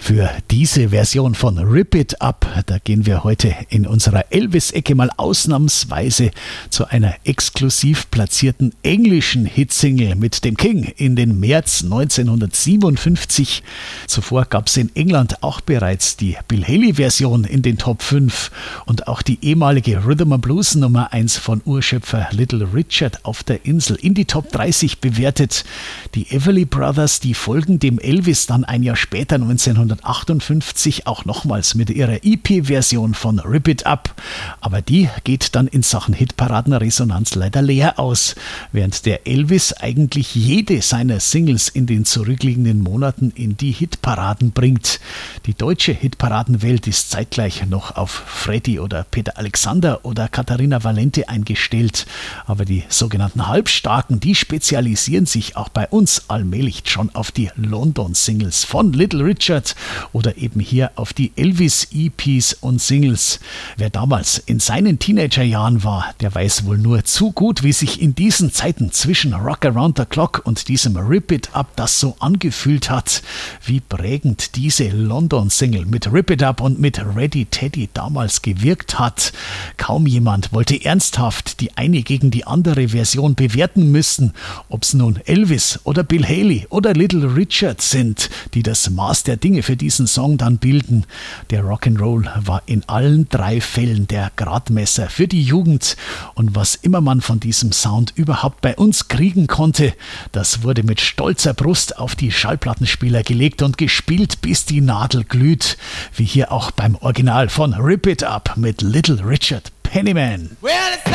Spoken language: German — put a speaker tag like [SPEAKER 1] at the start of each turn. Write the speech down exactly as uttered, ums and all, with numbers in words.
[SPEAKER 1] Für diese Version von Rip It Up, da gehen wir heute in unserer Elvis-Ecke mal ausnahmsweise zu einer exklusiv platzierten englischen Hitsingle mit dem King in den März neunzehnhundertsiebenundfünfzig. Zuvor gab es in England auch bereits die Bill Haley-Version in den Top fünf und auch die ehemalige Rhythm and Blues Nummer eins von Urschöpfer Little Richard auf der Insel in die Top dreißig bewertet. Die Everly Brothers, die folgen dem Elvis dann ein Jahr später, neunzehnhundertachtundfünfzig, auch nochmals mit ihrer E P-Version von Rip It Up. Aber die geht dann in Sachen Hitparadenresonanz leider leer aus, während der Elvis eigentlich jede seiner Singles in den zurückliegenden Monaten in die Hitparaden bringt. Die deutsche Hitparadenwelt ist zeitgleich noch auf Freddy oder Peter Alexander oder Katharina Valente eingestellt. Aber die sogenannten Halbstarken, die spezialisieren sich auch bei uns allmählich schon auf die London-Singles von Little Richard oder eben hier auf die Elvis-E Ps und Singles. Wer damals in seinen Teenagerjahren war, der weiß wohl nur zu gut, wie sich in diesen Zeiten zwischen Rock Around the Clock und diesem Rip It Up das so angefühlt hat. Wie prägend diese London-Single mit Rip It Up und mit Ready Teddy damals gewirkt hat. Kaum jemand wollte ernsthaft die eine gegen die andere Version bewerten müssen, ob es nun Elvis oder Bill Haley oder Little Richard sind, die das Maß der Dinge für diesen Song dann bilden. Der Rock'n'Roll war in allen drei Fällen der Gradmesser für die Jugend und was immer man von diesem Sound überhaupt bei uns kriegen konnte, das wurde mit stolzer Brust auf die Schallplattenspieler gelegt und gespielt, bis die Nadel glüht, wie hier auch beim Original von Rip It Up mit Little Richard Pennyman.
[SPEAKER 2] Well, it's